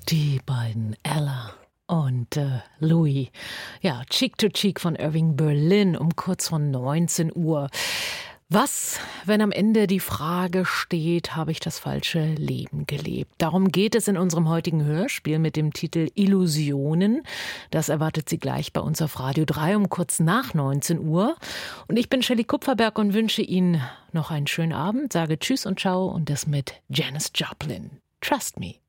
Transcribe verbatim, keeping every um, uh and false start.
Die beiden Ella und äh, Louis. Ja, Cheek to Cheek von Irving Berlin um kurz vor neunzehn Uhr. Was, wenn am Ende die Frage steht, habe ich das falsche Leben gelebt? Darum geht es in unserem heutigen Hörspiel mit dem Titel Illusionen. Das erwartet Sie gleich bei uns auf Radio drei um kurz nach neunzehn Uhr. Und ich bin Shelley Kupferberg und wünsche Ihnen noch einen schönen Abend, sage Tschüss und Ciao und das mit Janis Joplin. Trust me.